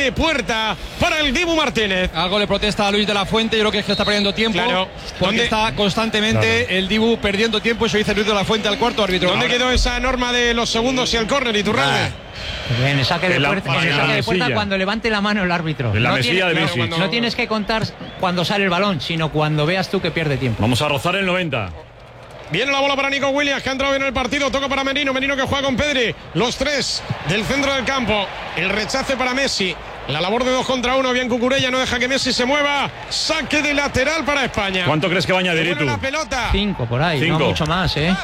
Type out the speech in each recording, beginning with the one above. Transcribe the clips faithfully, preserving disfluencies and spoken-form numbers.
de puerta para el Dibu Martínez. Algo le protesta a Luis de la Fuente, yo creo que es que está perdiendo tiempo. Claro. Porque ¿Dónde? está constantemente Claro. el Dibu perdiendo tiempo, eso dice Luis de la Fuente al cuarto árbitro. ¿Dónde Ahora. quedó esa norma de los segundos y el córner, Iturralde? En el saque de En la- puerta, en el en la saque de puerta mesilla. cuando levante la mano el árbitro. En la no, mesilla tiene- de claro, Messi. cuando- no tienes que contar cuando sale el balón, sino cuando veas tú que pierde tiempo. Vamos a rozar el noventa. Viene la bola para Nico Williams, que ha entrado bien en el partido. Toca para Merino, Merino que juega con Pedri. Los tres del centro del campo. El rechace para Messi. La labor de dos contra uno. Bien Cucurella, no deja que Messi se mueva. Saque de lateral para España. ¿Cuánto crees que va a añadir Buena tú? la pelota. Cinco por ahí, Cinco. no mucho más, ¿eh?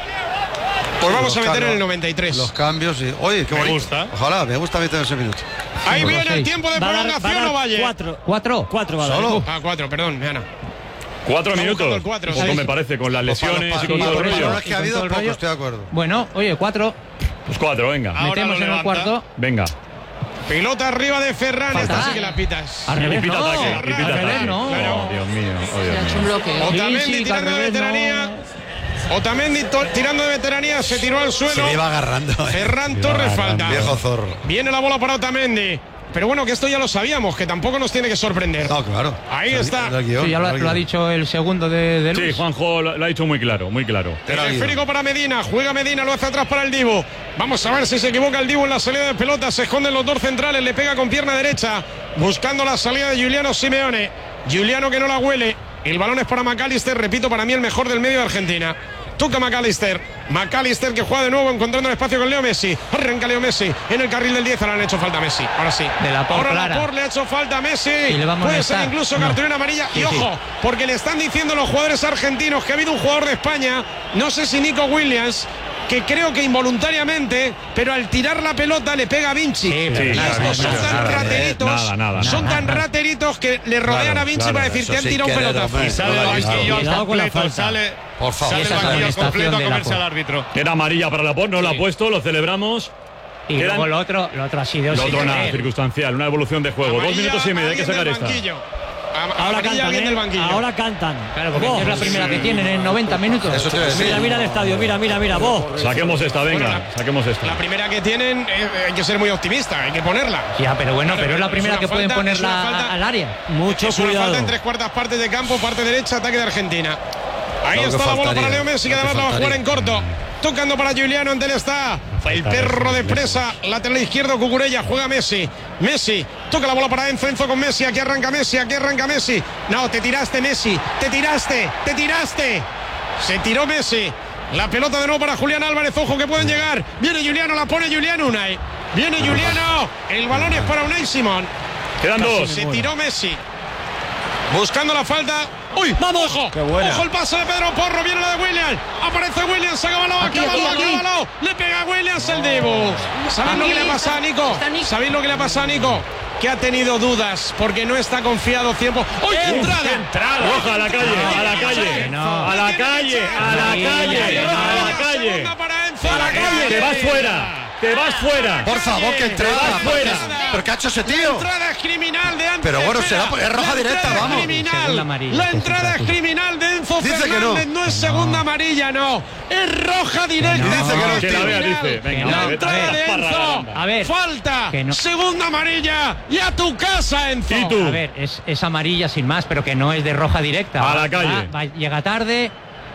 Pues vamos a Los meter en cambios, el noventa y tres. Los cambios y. Oye, qué Me bonito. gusta. Ojalá, me gusta meter ese minuto. Ahí Cinco, viene el seis. tiempo de Va a dar- prolongación, va a dar o Valle. Cuatro. ¿Cuatro? Cuatro va a dar. ¿Solo? Ah, cuatro, perdón, me Ana. Cuatro Está buscando minutos. el cuatro, Poco sí. me parece, con las Pues para los lesiones pa- y con para todo el los rollo. errores que ha Y con habido, todo el poco, rollo. estoy de acuerdo. Bueno, oye, cuatro. Pues cuatro, venga. Ahora Metemos lo en el levanta. cuarto. Venga. Pelota arriba de Ferran. Falta. Esta sí que la pitas. Al Y revés, pita no. ataque, y Al pita revés, ataque. no. Oh, Dios mío, oh, Dios Se ha hecho un mío. bloqueo. Otamendi Sí, sí, tirando al de revés, veteranía. Otamendi to- tirando de veteranía. Se tiró al suelo. Se le iba agarrando. eh. Ferran Torres falta. Viejo zorro. Viene la bola para Otamendi. Pero bueno, que esto ya lo sabíamos, que tampoco nos tiene que sorprender. No, claro. Ahí está. Era el guión, Sí, ya lo, era el lo ha guión. dicho el segundo de, de Sí, Luis. Juanjo lo lo ha dicho muy claro, muy claro. El Era el esférico para Medina, juega Medina, lo hace atrás para el Dibu. Vamos a ver si se equivoca el Dibu en la salida de pelota. Se esconden los dos centrales, le pega con pierna derecha, buscando la salida de Giuliano Simeone. Giuliano que no la huele. El balón es para McAllister, repito, para mí el mejor del medio de Argentina. Toca McAllister. McAllister que juega de nuevo encontrando el espacio con Leo Messi. Arranca Leo Messi en el carril del diez. Ahora le han hecho falta a Messi. Ahora sí. De la por Ahora clara. Laporte le ha hecho falta a Messi. Y le va a Puede ser molestar. incluso No. cartulina amarilla. Sí, y sí. ojo, porque le están diciendo los jugadores argentinos que ha habido un jugador de España, no sé si Nico Williams, que creo que involuntariamente, pero al tirar la pelota le pega a Vinci. Sí, Y sí, estos nada, son nada, tan nada, rateritos, nada, nada, son nada. tan rateritos que le rodean Claro, a Vinci claro, para decir, eso te han sin tirado un querer, pelotazo. hombre. Y sale del banquillo al Cuidado con la completo, falta. sale, Por favor. sale Esa del es la banquillo amonestación completo a de comerse Laporte. al árbitro. Era amarilla para Laporte, no la ha Sí. puesto, lo celebramos. Y Quedan- luego lo otro, lo otro ha sido Lo sin otro nada, querer. circunstancial, una evolución de juego. Dos Amarilla, minutos y medio, hay que alguien sacar del esta. banquillo. Am- Ahora amarilla, cantan, alguien del ¿eh? banquillo. Ahora cantan. Claro, porque Vos. es la primera que tienen en noventa minutos. Eso te iba a decir. Mira, mira el estadio, mira, mira, mira, vos. Saquemos esta, venga, Bueno, la- saquemos esta. La primera que tienen, eh, hay que ser muy optimista, hay que ponerla. Ya, pero bueno, Claro, pero es la es primera una que pueden falta, es una ponerla falta. a- al área. Mucho Es una cuidado. falta en tres cuartas partes de campo, parte derecha, ataque de Argentina. Ahí Lo que está la bola faltaría, para Leo Messi, que lo que además la va a jugar en faltaría. corto. Tocando para Giuliano, ante él está el perro de presa, lateral izquierdo, Cucurella, juega Messi. Messi, toca la bola para Enzo, Enzo con Messi, aquí arranca Messi, aquí arranca Messi. No, te tiraste Messi, te tiraste, te tiraste. Se tiró Messi. La pelota de nuevo para Julián Álvarez, ojo que pueden llegar. Viene Giuliano, la pone Giuliano Unai. Viene Giuliano, el balón es para Unai Simón. Quedan dos. Se tiró Messi. Buscando la falta. ¡Uy! ¡Vamos! ¡Ojo! ¡Qué buena! ¡Ojo el pase de Pedro Porro! Viene la de Williams. Aparece Williams. Se acaba Aquí, acaba aquí, aquí. acaba Le pega a Williams el Dibu. ¿Sabéis lo que le ha pasado a Nico? Está Nico. ¿Sabéis lo que le ha pasado a Nico? Que ha tenido dudas porque no está confiado cien por ciento. ¡Uy, qué entrada! Roja, a la calle, a la calle, No. a la calle, a la Sí, calle, no. a la calle. Segunda para Enzo. A la calle. Te vas fuera, te vas fuera. Por favor, que entrada. Te vas fuera. ¿Pero qué ha hecho ese La tío? entrada es criminal de Enzo. Pero bueno, Espera. será- es roja La directa, entrada es vamos. criminal. Segunda amarilla, La que entrada se es trata. criminal de Enzo Dice que Fernández. no. No es segunda amarilla, no. Es roja directa. Que no. Dice que no, Que la tío. vea, dice. Que Venga, no. La vete entrada a de la Enzo. parraganda. A ver. Falta. Que no. Segunda amarilla. Y a tu casa, Enzo. ¿Y tú? A ver, es, es amarilla sin más, pero que no es de roja directa. A la Va- calle. va- llega tarde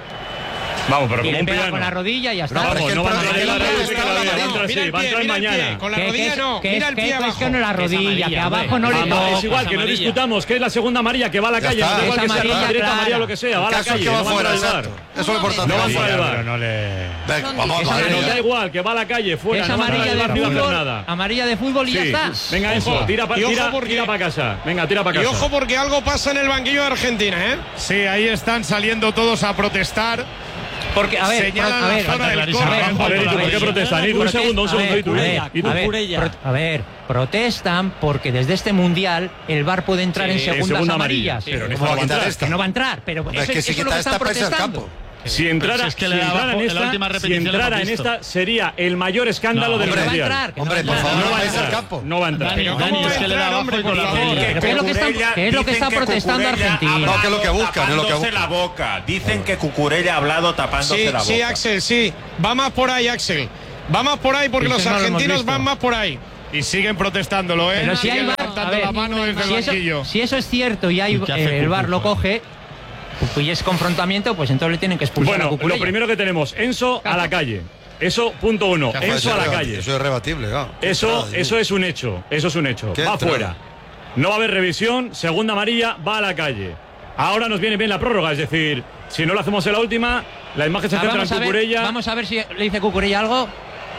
Vamos, pero y como le un pega piano. con la rodilla y ya está. pero es Vamos, que no el van a problema arreglar es eso, que que está la la vea, amarilla. entra Mira así, el va a pie, entrar mira el pie. mañana. Con la Que- que rodilla es- no. que Mira es- el que- pie que es abajo. que no es la rodilla, amarilla, que hombre. abajo no le Ah, toca. es igual, que no amarilla. discutamos, que es la segunda amarilla, que va a la Ya calle, está. da igual Es que sea roja amarilla directa, clara. amarilla, lo que sea, va a El la caso es calle, que va no va a fuera, entrar al exacto. bar. Eso es lo importante. No van para el bar. Venga, vamos, Esa madre Pero mía. da igual, que va a la calle, fuera, Es no va a entrar amarilla al de bar, no va a hacer fútbol, nada. amarilla de fútbol y ya Sí. está. Venga, eso, Ojo. tira para Y ojo tira, porque- tira pa casa. Venga, tira para Y casa. ojo porque algo pasa en el banquillo de Argentina, ¿eh? Sí, ahí están saliendo todos a protestar. Porque, a ver, Señalan pro- a la ver, zona del a ver, córner. a ver, A ver, ¿y tú por qué Protestan, protestas? Nico? Un protestan, segundo, un a segundo, ver, ¿y tú? a ver, ¿Y tú? a ver, Cucurella. pro- a ver, protestan porque desde este mundial el V A R puede entrar en en segundas segunda amarillas. amarilla. Pero en ¿Cómo esta va a no va a quitar entrar. esta? Que no va a entrar, pero Es eso, que si eso es lo quita que esta están para irse al protestando. campo. Si entrara, si es que si le da entrara abajo, en en la esta, última si repetición lo entrara hemos en visto. esta sería el mayor escándalo No, del Que no va a mundial. entrar, que no Hombre, va a por entrar. favor, No no va a vais al entrar. campo. No va a entrar. Dani, ¿cómo Dani, va a es que le entrar, da abajo hombre, y con por la favor? rodilla. Pero ¿qué es lo que está, qué es lo que está protestando Argentina? No, que es lo que buscan, es lo que tapándose buscan. la boca. Dicen que Cucurella ha hablado tapándose Sí, la boca. sí, Axel, sí. Va más por ahí, Axel. Va más por ahí porque Eso los no lo hemos argentinos visto. van más por ahí. Y siguen protestándolo, ¿eh? Pero si hay V A R, levantando ver, la mano desde si el eso, banquillo. si eso es cierto y, hay, ¿Y qué hace eh, el V A R Cucu? lo coge y es confrontamiento, pues entonces le tienen que expulsar a Bueno, Cucurella. lo primero que tenemos, Enzo a la calle. Eso, punto uno. Eso Enzo es a la rebati- calle. Eso es rebatible, claro. Eso, eso es un hecho. Eso es un hecho. ¿Qué Va entrada? fuera. No va a haber revisión. Segunda amarilla, va a la calle. Ahora nos viene bien la prórroga. Es decir, si no lo hacemos en la última, la imagen se Ah, centra en vamos, a ver, Cucurella. vamos a ver si le dice Cucurella algo.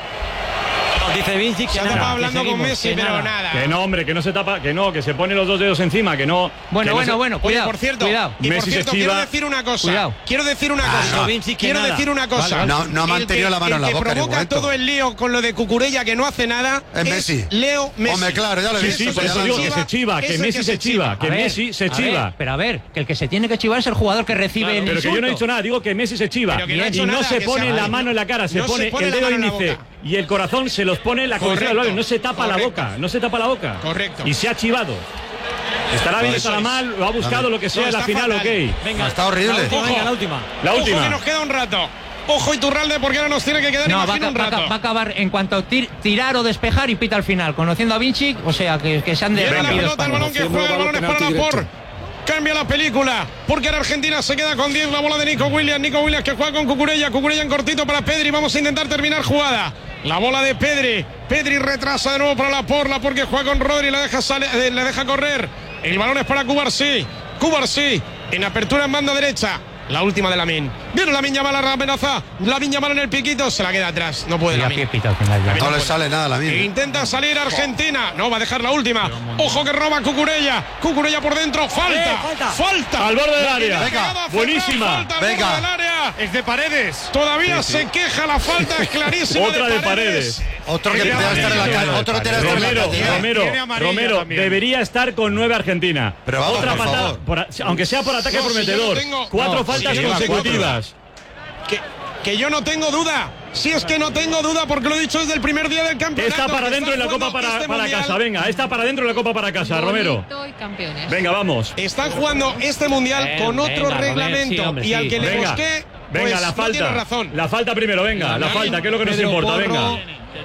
Dice Vinci que Se ha nada, tapado que hablando con seguimos, Messi, que pero nada. nada. Que no, hombre, que no se tapa, que no, que se pone los dos dedos encima, que no. Bueno, que no bueno, se- bueno, Oye, cuidado, por cierto, cuidado. y por Messi se cierto, chiva. quiero decir una cosa. Cuidado. Quiero decir una Ah, cosa. no. Vinci, que quiero nada. decir una cosa. Vale, vale. No- no ha El mantenido que- la mano en la el boca que en ningún provoca momento. todo el lío con lo de Cucurella que no hace nada Es Messi. Leo Messi. Hombre, claro, ya lo he Sí, visto. sí, por ya eso lo digo he que visto. se chiva, que Es el Messi que se se chiva, chiva. que A ver, Messi se a chiva. ver, pero a ver, que el que se tiene que chivar es el jugador que recibe el Pero que yo no he insulto. dicho nada, digo que Messi se chiva. Pero que no ha y hecho no nada, se que pone se- la mano en la cara, se No se pone pone el la dedo mano en la índice boca. y el corazón se los pone en la cabecera del Correcto. labio. No se tapa la Correcto. boca, no se tapa la boca. Correcto. Y se ha chivado. Estará bien, eso estará es. mal, lo ha buscado, No, lo que sea, no, en la está final, fatal. ok. Venga, Está horrible. La última, Ojo. venga, la última. La Ojo última. que nos queda un rato. Ojo Iturralde porque ahora nos tiene que quedar, No, va, a imagino, ca- un va a rato. ca- va a acabar en cuanto a tir- tirar o despejar y pita al final. Conociendo a Vinci, o sea, que, que se han de Viene la rápidos pelota, el para- balón que juega, el balón es para la por. Cambia la película, porque ahora Argentina se queda con diez, la bola de Nico Williams, Nico Williams que juega con Cucurella, Cucurella en cortito para Pedri, vamos a intentar terminar jugada. La bola de Pedri, Pedri retrasa de nuevo para la por, la porque juega con Rodri, la deja, sale- eh, le deja correr. El balón es para Cubarsí, Cubarsí en apertura en banda derecha. La última de Lamine. Viene Lamine Yamal a la amenaza. Lamine Yamal en el piquito. Se la queda atrás. No puede y a Lamine. pie pita al final ya. No le sale nada a la E misma. intenta salir Argentina. No, va a dejar la última. Ojo que roba Cucurella. Cucurella por dentro. Falta. Eh, falta. Falta. Al borde del La área. que le ha Venga. pegado a Ferran, Buenísima. falta al Venga. borde del área. Es de Paredes. Todavía se queja la falta. Es clarísima. Otra de Paredes. Otro que Tiene tiene que estar en la amarillo. calle. Otro que tiene que estar en la Romero, calle. Romero, Tiene amarilla Romero también. debería estar con nueve Argentina. Pero vamos, Otra por patada, favor. por a- aunque sea por ataque No, si yo prometedor. no tengo- Cuatro no, faltas si lleva consecutivas. Que, que yo no tengo duda. Si es que no tengo duda, porque lo he dicho desde el primer día del campeonato. Esta para que adentro y la están copa jugando para, este para mundial. casa. Venga, esta para adentro y la copa para casa, Romero. Bonito y campeones. Venga, vamos. Están jugando este mundial Bien, con otro venga, Robert, reglamento. sí, hombre, y al sí. que le Venga, busqué, venga, pues, la no falta. tiene razón. La falta primero, venga, la falta, que es lo que nos Pedro importa, Porro. venga.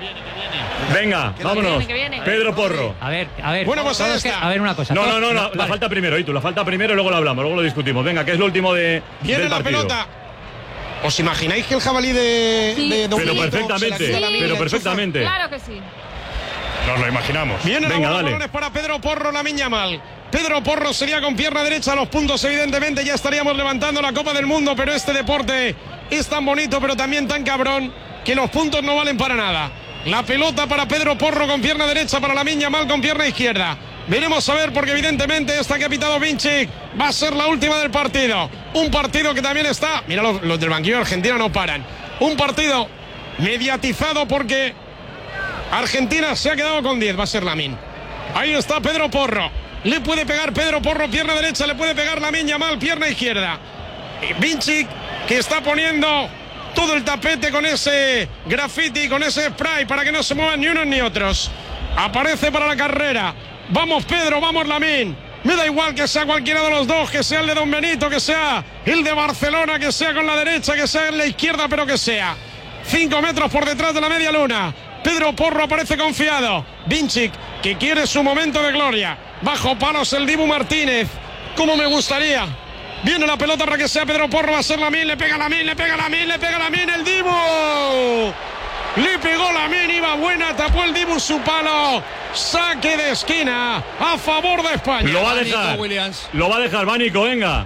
Venga, vámonos. viene, que viene. Pedro Porro. A ver, a ver. Bueno, pues ahí todos que- está. a ver una cosa. No, todos- no, no, la, la vale. falta primero, y tú, la falta primero y luego lo hablamos, luego lo discutimos. Venga, que es lo último de, Viene del la partido. pelota. ¿Os imagináis que el jabalí de, Sí. de Don Pero Benito perfectamente, se la quita la mina y pero la perfectamente. Claro que sí. Nos lo imaginamos. Viene Venga, la bola, dale. balones para Pedro Porro, la miña mal. Pedro Porro sería con pierna derecha los puntos, evidentemente ya estaríamos levantando la Copa del Mundo, pero este deporte es tan bonito, pero también tan cabrón, que los puntos no valen para nada. La pelota para Pedro Porro con pierna derecha, para la miña mal con pierna izquierda. Veremos a ver, porque evidentemente esta que ha pitado Vinci va a ser la última del partido. Un partido que también está, mira, los, los del banquillo de Argentina no paran. Un partido mediatizado porque Argentina se ha quedado con diez, va a ser Lamine. Ahí está Pedro Porro. Le puede pegar Pedro Porro, pierna derecha, le puede pegar Lamine Yamal, pierna izquierda. Y Vinci, que está poniendo todo el tapete con ese graffiti, con ese spray, para que no se muevan ni unos ni otros. Aparece para la carrera. Vamos Pedro, vamos Lamine. Me da igual que sea cualquiera de los dos, que sea el de Don Benito, que sea el de Barcelona, que sea con la derecha, que sea en la izquierda, pero que sea. Cinco metros por detrás de la media luna. Pedro Porro aparece confiado. Vinci, que quiere su momento de gloria. Bajo palos el Dibu Martínez. Como me gustaría. Viene la pelota para que sea Pedro Porro. Va a ser Lamine. Le pega Lamine, le pega Lamine, le pega Lamine. El Dibu. Le pegó Lamine. Iba buena. Tapó el Dibu su palo. Saque de esquina a favor de España. Lo va a Nico dejar. Williams. Lo va a dejar, va Nico, venga.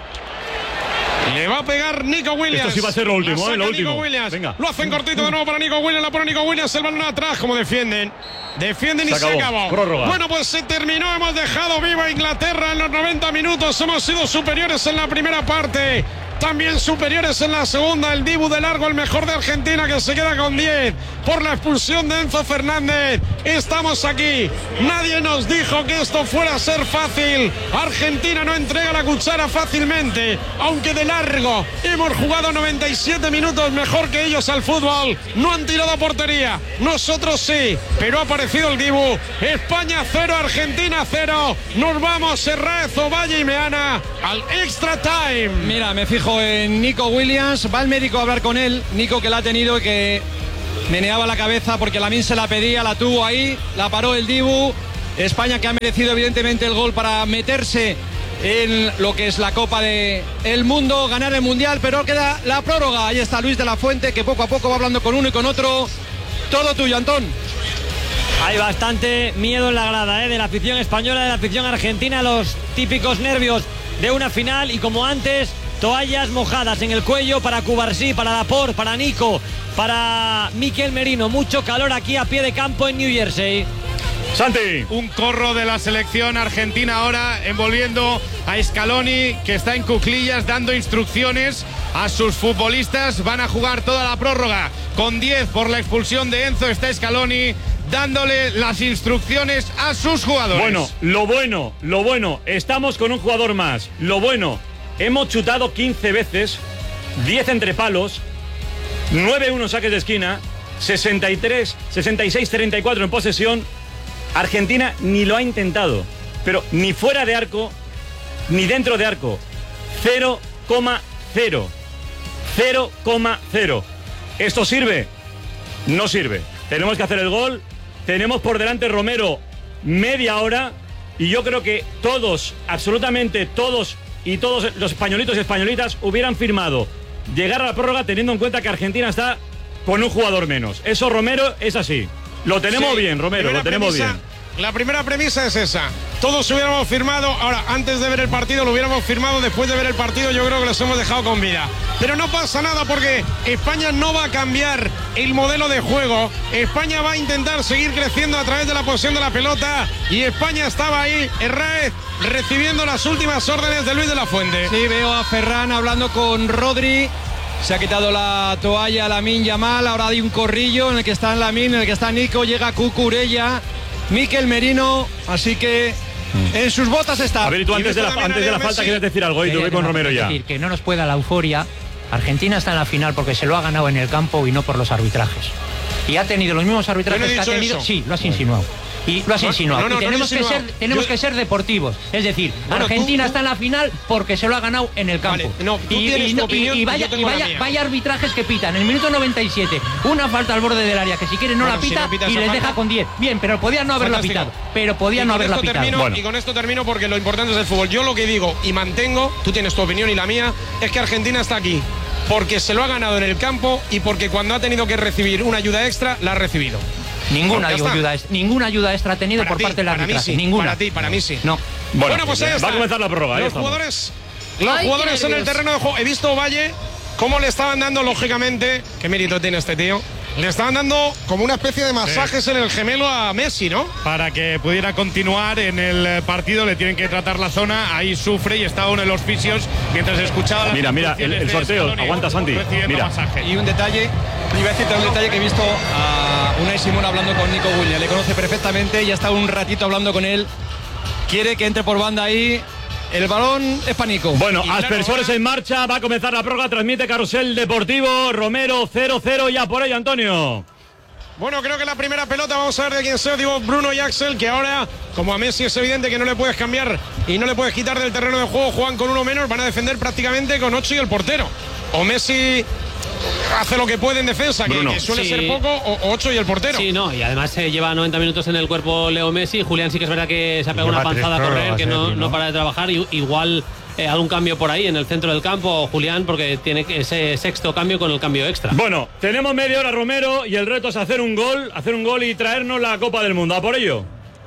Le va a pegar Nico Williams. Esto sí va a ser lo último, La saca eh, lo Nico último. Williams. Venga. Lo hacen cortito de nuevo para Nico Williams. La pone Nico Williams. El balón atrás. Como defienden. Defienden y Se se acabó. acabó. Prórroga. Bueno, pues se terminó. Hemos dejado viva Inglaterra en los noventa minutos. Hemos sido superiores en la primera parte. También superiores en la segunda. El Dibu de largo, el mejor de Argentina, que se queda con diez por la expulsión de Enzo Fernández. Estamos aquí. Nadie nos dijo que esto fuera a ser fácil. Argentina no entrega la cuchara fácilmente, aunque de largo. Hemos jugado noventa y siete minutos mejor que ellos al fútbol. No han tirado a portería. Nosotros sí, pero ha aparecido el Dibu. España cero, Argentina cero. Nos vamos, Serraez, Ovalle y Meana al extra time. Mira, me fijo en Nico Williams. Va el médico a hablar con él. Nico, que la ha tenido y que meneaba la cabeza porque Lamine se la pedía, la tuvo ahí, la paró el Dibu. España, que ha merecido evidentemente el gol para meterse en lo que es la Copa del Mundo, ganar el Mundial, pero queda la prórroga. Ahí está Luis de la Fuente, que poco a poco va hablando con uno y con otro. Todo tuyo, Antón. Hay bastante miedo en la grada, ¿eh? De la afición española, de la afición argentina, los típicos nervios de una final. Y como antes, toallas mojadas en el cuello para Cubarsí, para Laporte, para Nico, para Mikel Merino. Mucho calor aquí a pie de campo en New Jersey. Santi. Un corro de la selección argentina ahora envolviendo a Scaloni, que está en cuclillas dando instrucciones a sus futbolistas. Van a jugar toda la prórroga con diez por la expulsión de Enzo. Está Scaloni dándole las instrucciones a sus jugadores. Bueno, lo bueno, lo bueno, estamos con un jugador más. Lo bueno, hemos chutado quince veces, diez entre palos, nueve uno saques de esquina, sesenta y tres, sesenta y seis, treinta y cuatro en posesión. Argentina ni lo ha intentado, pero ni fuera de arco, ni dentro de arco. cero coma cero. cero coma cero. ¿Esto sirve? No sirve. Tenemos que hacer el gol. Tenemos por delante Romero media hora. Y yo creo que todos, absolutamente todos y todos los españolitos y españolitas hubieran firmado llegar a la prórroga teniendo en cuenta que Argentina está con un jugador menos. Eso, Romero, es así. Lo tenemos sí, bien, Romero, lo tenemos premisa, bien. La primera premisa es esa. Todos hubiéramos firmado, ahora, antes de ver el partido, lo hubiéramos firmado, después de ver el partido, yo creo que los hemos dejado con vida. Pero no pasa nada porque España no va a cambiar el modelo de juego. España va a intentar seguir creciendo a través de la posesión de la pelota. Y España estaba ahí, Herrera, recibiendo las últimas órdenes de Luis de la Fuente. Sí, veo a Ferran hablando con Rodri. Se ha quitado la toalla a Lamine Yamal. Ahora hay un corrillo en el que está Lamine, en el que está Nico. Llega Cucurella, Mikel Merino. Así que en sus botas está. A ver, y tú antes de la, antes de la falta quieres decir algo. Y tú ve con Romero ya. Es decir, que no nos pueda la euforia. Argentina está en la final porque se lo ha ganado en el campo y no por los arbitrajes. Y ha tenido los mismos arbitrajes no que ha tenido. Eso. Sí, lo has insinuado. Y lo has insinuado. No, no, no, y tenemos, no que, ser, tenemos Yo... que ser deportivos. Es decir, bueno, Argentina tú, tú... está en la final porque se lo ha ganado en el campo. Vale, no, tú y, tienes y, tu opinión, y, y vaya, y y vaya, vaya arbitrajes que pitan. En el minuto noventa y siete, una falta al borde del área que si quieren no bueno, la pita, si no y les falta. deja con diez. Bien, pero podían no haberla Fantástico. pitado. Pero podían no haberla pitado. Termino, bueno. Y con esto termino porque lo importante es el fútbol. Yo lo que digo y mantengo, tú tienes tu opinión y la mía, es que Argentina está aquí porque se lo ha ganado en el campo y porque cuando ha tenido que recibir una ayuda extra, la ha recibido. Ninguna no, ayuda, ninguna ayuda extra ha tenido para por ti, parte del arbitraje. Sí, ninguna. Para ti, para mí sí. No. Bueno, bueno pues ahí está. Va a comenzar la prórroga. Los ahí estamos. jugadores, los Ay, jugadores en el nervios. terreno de juego. He visto Valle cómo le estaban dando, lógicamente, qué mérito tiene este tío. Le estaban dando como una especie de masajes sí. en el gemelo a Messi, ¿no? Para que pudiera continuar en el partido, le tienen que tratar la zona. Ahí sufre y está uno de los fisios mientras escuchaba las Mira, mira, el, el sorteo. Aguanta, Santi. Mira. Masaje. Y un detalle, iba a decirte un detalle que he visto a Unai Simón hablando con Nico Williams. Le conoce perfectamente, ya está un ratito hablando con él. Quiere que entre por banda ahí. El balón es para Nico. Bueno, claro, aspersores ahora... en marcha, va a comenzar la prórroga, transmite Carrusel Deportivo, Romero cero cero, ya por ello, Antonio. Bueno, creo que la primera pelota, vamos a ver de quién sea, digo Bruno y Axel, que ahora, como a Messi es evidente que no le puedes cambiar y no le puedes quitar del terreno de juego, juegan con uno menos, van a defender prácticamente con ocho y el portero. O Messi hace lo que puede en defensa, que, que suele sí. ser poco, o ocho y el portero. Sí, no, y además se lleva noventa minutos en el cuerpo Leo Messi. Julián sí que es verdad que se ha pegado una panzada a correr, que no, no para de trabajar, y igual eh, algún cambio por ahí en el centro del campo, Julián, porque tiene ese sexto cambio con el cambio extra. Bueno, tenemos media hora, Romero, y el reto es hacer un gol, hacer un gol y traernos la Copa del Mundo. ¿A por ello?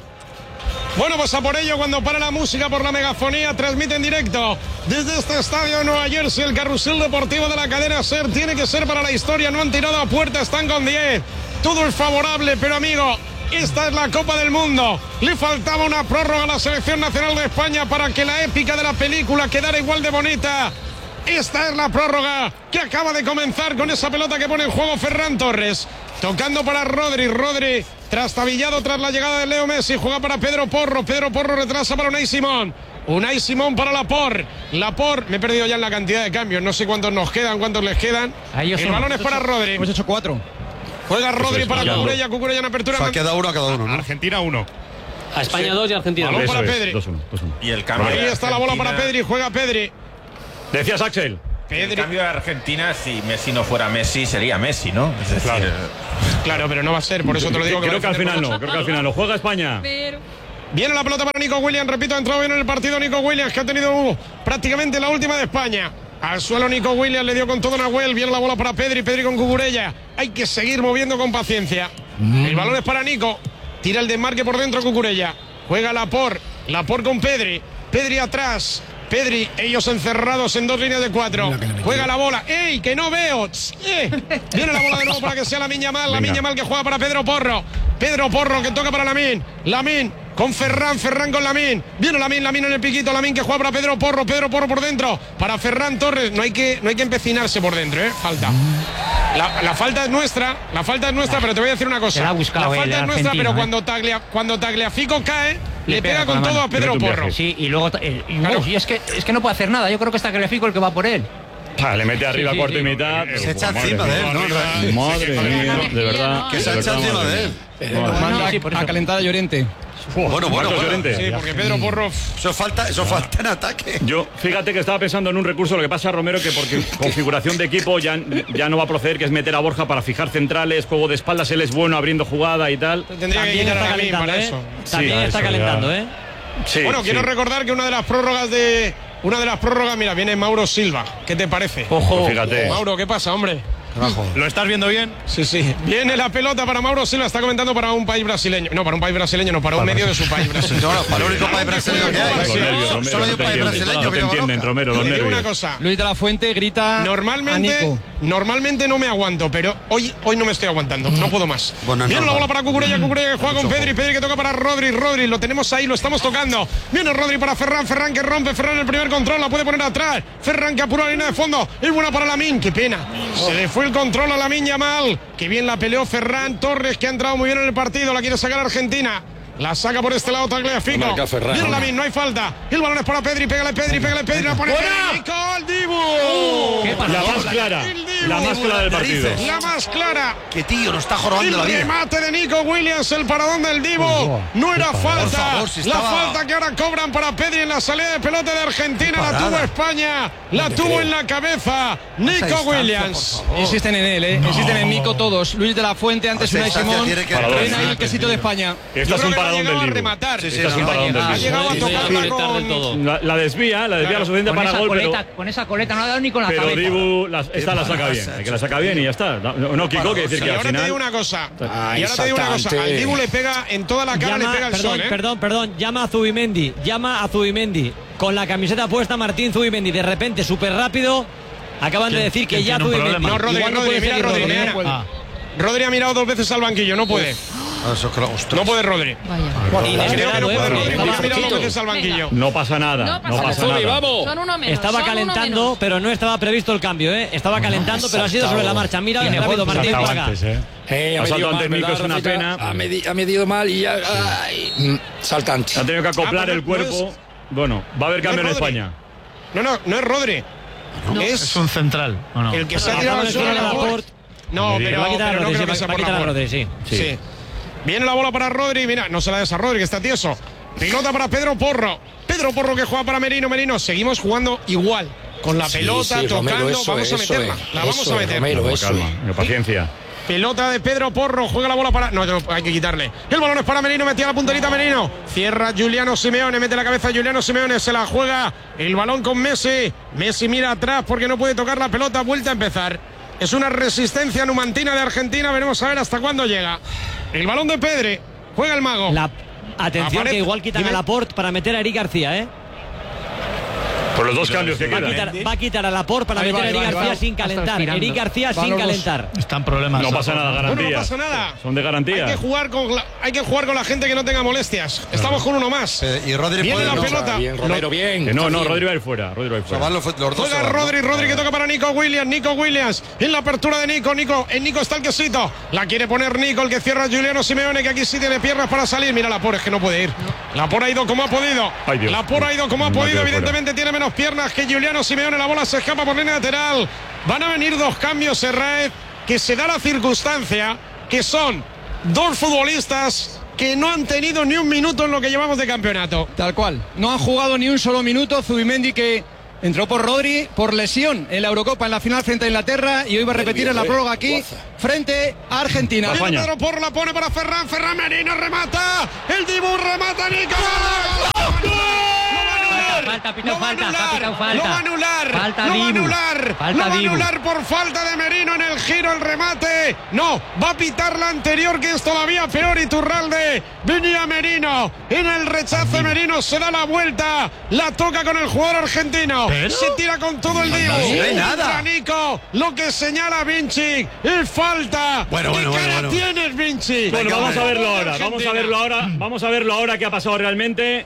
Bueno, pues a por ello, cuando para la música por la megafonía, transmite en directo desde este estadio de Nueva Jersey, el carrusel deportivo de la cadena SER. Tiene que ser para la historia, no han tirado a puerta, están con diez. Todo es favorable, pero amigo, esta es la Copa del Mundo. Le faltaba una prórroga a la selección nacional de España para que la épica de la película quedara igual de bonita. Esta es la prórroga que acaba de comenzar con esa pelota que pone en juego Ferran Torres. Tocando para Rodri, Rodri trastabillado tras la llegada de Leo Messi, juega para Pedro Porro, Pedro Porro retrasa para Unai Simón, Unai Simón para Laporte, Laporte, me he perdido ya en la cantidad de cambios, no sé cuántos nos quedan, cuántos les quedan. El balón es para Rodri. Hemos hecho cuatro. Juega Rodri es, para ya Cucurella, Cucurella en apertura. O sea, queda uno a cada uno, ¿no? Argentina uno. A España dos y Argentina Balón dos. para Eso es, Pedri. dos uno, dos uno. Y el cambio Ahí de está la bola para Argentina- Pedri, juega Pedri. Decías, Axel. El cambio de Argentina, si Messi no fuera Messi, sería Messi, ¿no? Es decir, Claro. Claro, pero no va a ser, por eso te lo digo. Creo va a que al defender final por no, creo que al final no. Juega España. Pero Viene la pelota para Nico Williams, repito, ha entrado bien en el partido Nico Williams, que ha tenido uh, prácticamente la última de España. Al suelo Nico Williams, le dio con todo Nahuel, viene la bola para Pedri, Pedri con Cucurella. Hay que seguir moviendo con paciencia. Mm. El balón es para Nico, tira el desmarque por dentro Cucurella. Juega Laporte, Laporte con Pedri, Pedri atrás. Pedri, ellos encerrados en dos líneas de cuatro. Juega la bola. ¡Ey, que no veo! ¡Eh! Viene la bola de nuevo para que sea Lamine Yamal. Lamine Yamal que juega para Pedro Porro. Pedro Porro que toca para Lamine. Lamine con Ferran. Ferran con Lamine. Viene Lamine, Lamine en el piquito. Lamine que juega para Pedro Porro. Pedro Porro por dentro. Para Ferran Torres. No hay que, no hay que empecinarse por dentro, ¿eh? Falta. La, la falta es nuestra. La falta es nuestra, pero te voy a decir una cosa. La, buscado la falta el es nuestra, pero ¿eh? cuando, Taglia, cuando Tagliafico cae, le, le pega, pega con, con todo a Pedro Porro. Sí, y luego. Eh, y, claro. y es, que, es que no puede hacer nada. Yo creo que está Tagliafico el que va por él. Ah, le mete arriba sí, sí, cuarto sí. y mitad. Se echa encima de él, ¿no? Madre mía, de verdad. Que se echa encima de él. Manda a calentar a Llorente. Bueno, bueno, bueno. Llorente. Sí, porque Pedro Porro. Eso falta, eso falta en ataque. Yo, fíjate que estaba pensando en un recurso. Lo que pasa, Romero, que porque configuración de equipo ya, ya no va a proceder, que es meter a Borja para fijar centrales, juego de espaldas. Él es bueno abriendo jugada y tal. Tendría que quitar a mí para ¿eh? eso. También sí, está eso, calentando, ya. ¿eh? Sí, bueno, sí. Quiero recordar que una de las prórrogas de. Una de las prórrogas, mira, viene Mauro Silva. ¿Qué te parece? Ojo, fíjate. Mauro, ¿qué pasa, hombre? Abajo. ¿Lo estás viendo bien? Sí, sí. Viene la pelota para Mauro Silva, está comentando para un país brasileño. No, para un país brasileño, no, para un medio de su país brasileño. No, no, para el único país brasileño que hay. Solo hay un país brasileño. No te entienden, Romero, los nervios. Una cosa. Luis de la Fuente grita Normalmente, a Nico. normalmente no me aguanto, pero hoy, hoy no me estoy aguantando. No puedo más. Bueno, viene la bola para Cucurella, Cucurella que juega con Pedri, Pedri que toca para Rodri, Rodri, lo tenemos ahí, lo estamos tocando. Viene Rodri para Ferran, Ferran que rompe, Ferran el primer control, la puede poner atrás. Ferran que apura la línea de fondo. Es buena para Lamine, qué pena. Se le fue el control a Lamine Yamal. Que bien la peleó Ferran Torres, que ha entrado muy bien en el partido. La quiere sacar Argentina. La saca por este lado Tagliafico. Viene Lamine, no hay falta. El balón es para Pedri, pégale Pedri, pégale Pedri. La pone Pedri, el Dibu. La más clara. La más clara del partido. La más clara. Que tío, no está jorobando la vida. El remate de Nico Williams, el paradón del Dibu. No era falta. Favor, si estaba... La falta que ahora cobran para Pedri en la salida de pelota de Argentina. La tuvo España. La tuvo en la cabeza Nico Williams. Insisten en él, ¿eh? Insisten en Nico todos. Luis de la Fuente, antes Unai Simón. Ven ahí el quesito de España. Esta es un paradón del Dibu. Sí, sí, es un paradón del Dibu. La desvía, la desvía lo suficiente para gol. Con esa coleta no ha dado ni con la cabeza. cabeza. Pero Dibu, esta la saca bien. Que la saca bien y ya está. No, Kiko, que decir que al final. Y ahora te digo una cosa. Y ahora te digo una cosa. Al Dibu le pega en toda la cara, le pega el sol, ¿eh? Perdón, perdón. Llama a Zubimendi. Llama a Zubimendi. Con la camiseta puesta Martín Zubimendi. De repente, súper rápido. Acaban de decir que ya Zubimendi. No, Rodri, Rodri, mira Rodri. Rodri ha mirado dos veces al banquillo, no puede. No puede Rodri. Inesperado, no puede ¿eh? Rodri. Ha mirado dos veces al banquillo. No pasa nada. No pasa nada. Son uno menos, estaba son calentando, pero no estaba previsto el cambio, ¿eh? Estaba calentando, pero ha sido sobre la marcha. Mira, rápido, Martín, para acá. Eh, ha saltado mal, técnico, es una pena. Ha, medi ha medido mal y ya. Ay, saltante. Ha tenido que acoplar ah, el cuerpo. No es, bueno, va a haber cambio no en España. No, no, no es Rodri. No. Es, es un central. ¿O no? El que se ha tirado al suelo a la Laporte. No, pero, va a quitar pero a Rodri, no creo que sea va a quitar a Rodri, sí. sí. sí. Viene la bola para Rodri, mira, no se la des a Rodri, que está tieso. Pilota para Pedro Porro. Pedro Porro que juega para Merino, Merino. Seguimos jugando igual. Con la pelota, sí, sí, tocando, Romero, eso, vamos a meterla. Es, la vamos eso a meter. Romero, eso calma, es. paciencia. Pelota de Pedro Porro, juega la bola para. No, no, hay que quitarle. El balón es para Merino, metía la punterita Merino. Cierra Giuliano Simeone, mete la cabeza Giuliano Simeone, se la juega. El balón con Messi. Messi mira atrás porque no puede tocar la pelota, vuelta a empezar. Es una resistencia numantina de Argentina, veremos a ver hasta cuándo llega. El balón de Pedri, juega el mago. La... Atención, Aparece. Que igual quitan a Laporte para meter a Eric García, ¿eh? Por los dos cambios que va quedan. A quitar, va a quitar a Laporte para ahí meter va, a Eric va, García va, sin calentar. Eric García sin calentar. Están problemas. No pasa nada, garantía. Bueno, no pasa nada. Son de garantía. Hay que jugar con la, hay que jugar con la gente que no tenga molestias. Estamos con uno más. Eh, y Rodri viene la no, pelota. Bien, Romero, bien. Que no, no, Rodri va a ir fuera. Rodri va a ir fuera. Los, los dos Juega Rodri, Rodri que toca para Nico Williams. Nico Williams en la apertura de Nico. Nico, en Nico está el quesito. La quiere poner Nico, el que cierra Giuliano Simeone, que aquí sí tiene piernas para salir. Mira, Laporte, es que no puede ir. Laporte ha ido como ha podido. Laporte ha ido como ha podido. Evidentemente tiene menos piernas que Giuliano Simeone. La bola se escapa por línea lateral. Van a venir dos cambios, Serraez, que se da la circunstancia que son dos futbolistas que no han tenido ni un minuto en lo que llevamos de campeonato. Tal cual. No han jugado ni un solo minuto. Zubimendi que Entró por Rodri por lesión en la Eurocopa en la final frente a Inglaterra y hoy va a repetir en la prórroga aquí frente a Argentina. Viene Pedro Porro, la pone para Ferran, Ferran Merino remata, el Dibu remata, Nico. Falta, pitao falta, pitao falta. Lo va a anular, falta lo va a Dibu. anular, Falta lo va a Dibu. anular por falta de Merino en el giro, el remate. No, va a pitar la anterior que es todavía peor. Iturralde, venía Merino, en el rechace Merino se da la vuelta, la toca con el jugador argentino, ¿Pero? se tira con todo el Dibu. No hay Entra nada. Nico, lo que señala Vinci, es falta. Bueno, ¿Qué bueno, cara bueno, bueno. tienes, Vinci? Bueno, Venga, vamos a hombre. verlo ahora, vamos a verlo ahora, vamos a verlo ahora qué ha pasado realmente.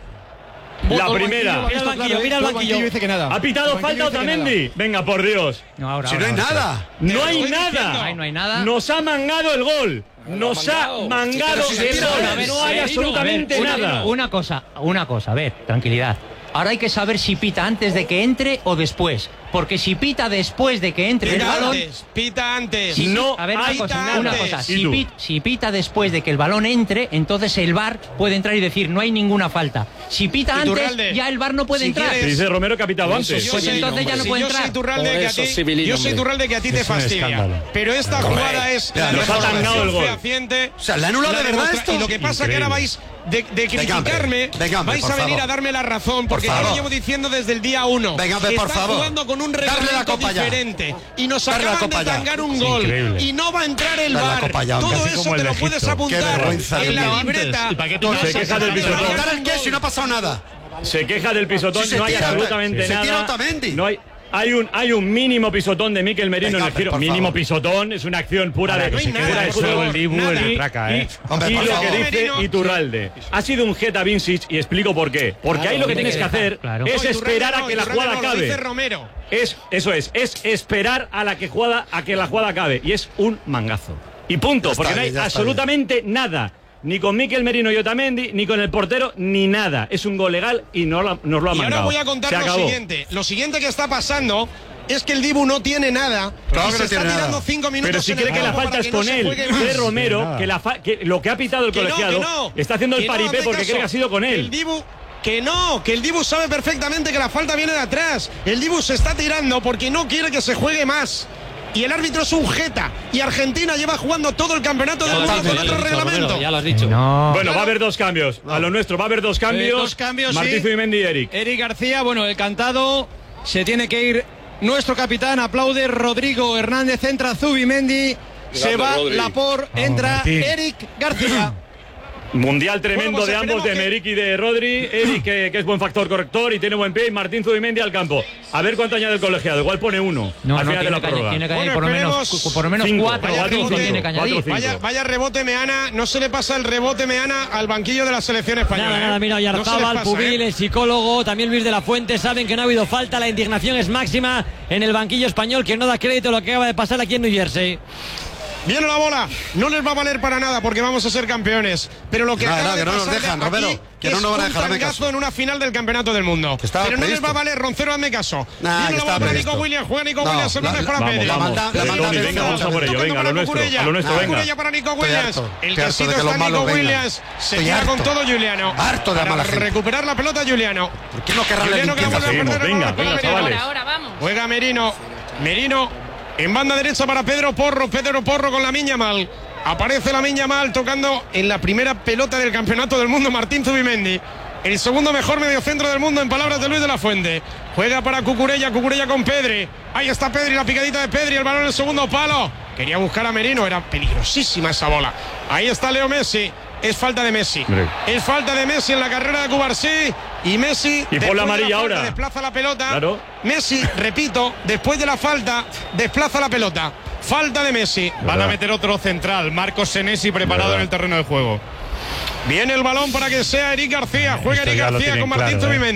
La primera. Mira el banquillo, mira el banquillo. Dice que nada. ¿Ha pitado El falta banquillo dice que Otamendi? Venga, por Dios. No, ahora, Si ahora, no hay ahora. nada. No hay estoy nada. diciendo. Ahí no hay nada. Nos ha mangado el gol. Nos ha mangado Pero si se el tira gol. una vez, No hay A absolutamente ver, una, nada. Una cosa, una cosa, a ver, tranquilidad. Ahora hay que saber si pita antes de que entre o después. Porque si pita después de que entre el Pita balón. antes, pita antes. Si- No a ver, una hay cosa, nada. una cosa. ¿Y Si, tú? pit- si pita después de que el balón entre, entonces el V A R puede entrar y decir no hay ninguna falta. Si pita Iturralde, antes, ya el V A R no puede si entrar. quieres- Dice Romero que ha pitado Yo antes. soy- Pues entonces ya no si puede yo entrar. soy Iturralde Por que a eso, ti, Civilino, yo soy hombre. Iturralde que a ti te Es un fastidia. escándalo. Pero esta jugada es ya, la nos ha demostración tangado el gol. fehaciente. O sea, ¿le ha anulado La de verdad demostra- esto? Y lo que pasa es que ahora vais de, de criticarme, venga, hombre, vais por a venir favor. a darme la razón, porque yo favor. lo llevo diciendo desde el día uno. Venga, hombre, por Está favor. jugando con un Darle la reglamento copa ya. diferente y nos Darle la acaban copa de ya. tangar un Es gol increíble. y no va a entrar el Darle la V A R. copa ya, hombre. Todo Casi eso como te el lo de puedes Egipto. apuntar Qué vergüenza, en la Dios mío. libreta. ¿Y para qué tú No, se queja del pisotón. ¿Quitar el qué si no ha pasado nada? Se queja del pisotón, Si se no hay tira, absolutamente se nada. tira Otamendi. No hay, hay un hay un mínimo pisotón de Mikel Merino Venga, en el giro. por Mínimo favor. pisotón, es una acción pura Ahora, de que se quede pura de por fútbol. favor, el Dibu, nada. el traca, eh. Hombre, Y por lo favor. que dice Merino. Iturralde ha sido un Jeta Vincic y explico por qué. Porque Claro, ahí lo que tiene tienes que que dejar, hacer claro. es No, Iturralde esperar a no, que la Iturralde jugada no, lo dice acabe. Romero. Es, eso es, es esperar a la que jugada, a que la jugada acabe. Y es un mangazo. Y punto, Ya está porque no hay bien, ya está absolutamente nada. Ni con Mikel Merino y Otamendi, ni con el portero, ni nada. Es un gol legal y no lo- nos lo ha Y mangado. ahora voy a contar Se lo acabó. siguiente. Lo siguiente que está pasando es que el Dibu no tiene nada. Claro y que se no está tiene tirando nada. cinco minutos. Pero si en cree el que la campo falta para es que no con se él, juegue más. de Romero, nada. que, la fa- que lo que ha pitado el Que no, colegiado que no. está haciendo el Que no, paripé hazme porque caso. cree que ha sido con El él. Dibu, que no, que el Dibu sabe perfectamente que la falta viene de atrás. El Dibu se está tirando porque no quiere que se juegue más. Y el árbitro es un jeta. Y Argentina lleva jugando todo el campeonato del mundo con otro reglamento. Ya lo has dicho. No. Bueno, va a haber dos cambios. A lo nuestro va a haber dos cambios. Eh, dos cambios, Martín sí. Zubimendi y Eric. Eric García, bueno, el cantado, se tiene que ir nuestro capitán, aplaude Rodrigo Hernández, entra Zubimendi, se Grande, va Rodri. Laporte, entra Martín. Eric García. Mundial tremendo Bueno, pues de ambos, de esperemos que- Meric y de Rodri. Eric, que, que es buen factor corrector y tiene buen pie. Y Martín Zubimendi al campo. A ver cuánto añade el colegiado. Igual pone uno No, al no, final de tiene la que, prórroga. tiene que Bueno, añadir por lo menos, esperemos por lo menos cinco, cuatro vaya o cinco cinco, tiene que cuatro, añadir. cinco. Vaya, vaya rebote Meana, no se le pasa el rebote Meana al banquillo de la selección española. Nada, nada, ¿eh? mira, No se les Oyarzábal, pasa, Pubil, ¿eh? el psicólogo, también Luis de la Fuente, saben que no ha habido falta, la indignación es máxima en el banquillo español, que no da crédito a lo que acaba de pasar aquí en New Jersey. Viene la bola, no les va a valer para nada porque vamos a ser campeones. Pero lo que No, acaba no, de que no nos pasar dejan, aquí Romero, que no es nos van a un dejar, hazme tangazo caso. en una final del campeonato del mundo. Que estaba Pero no les previsto. va a valer, Roncero, hazme caso. Nah, Viene que la bola estaba para previsto. Nico Williams, juega Nico No, Williams, el la- balón es para vamos, Pedri. la manda- la Eh, manda Tony, de venga, fuera. vamos a por ello. Tocando Venga, a para lo nuestro. Cucurella. A lo nuestro, venga. Cucurella para Nico Estoy Williams. harto, El estoy que harto sí de que está los Nico malos vengan. Williams. Se Estoy tira con harto. todo Juliano. Harto de Para mala gente. recuperar la pelota Juliano. ¿Por qué no querrán la Juliano que la limpieza? vuelve a Seguimos, perder, venga, vamos, venga, para chavales. Merino. Ahora vamos. Juega Merino. Merino en banda derecha para Pedro Porro. Pedro Porro con la Miña Mal. Aparece la Miña Mal tocando en la primera pelota del campeonato del mundo Martín Zubimendi. El segundo mejor mediocentro del mundo en palabras de Luis de la Fuente. Juega para Cucurella, Cucurella con Pedri. Ahí está Pedri, la picadita de Pedri, el balón en el segundo palo. Quería buscar a Merino, era peligrosísima esa bola. Ahí está Leo Messi. Es falta de Messi. Hombre. Es falta de Messi en la carrera de Cubarsí. Y Messi. Y por después la de amarilla falta, ahora. Desplaza la pelota. Claro. Messi, repito, después de la falta, desplaza la pelota. Falta de Messi. Van a meter otro central, Marcos Senesi preparado Verdad. en el terreno de juego. Viene el balón para que sea Eric García. Juega Esto Eric ya lo García tienen con Martín claro, ¿eh? Zubimendi.